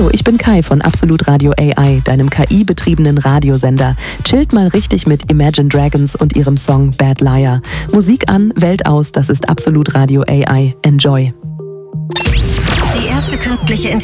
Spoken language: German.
Hallo, ich bin Kai von Absolut Radio AI, deinem KI-betriebenen Radiosender. Chillt mal richtig mit Imagine Dragons und ihrem Song Bad Liar. Musik an, Welt aus, das ist Absolut Radio AI. Enjoy. Die erste künstliche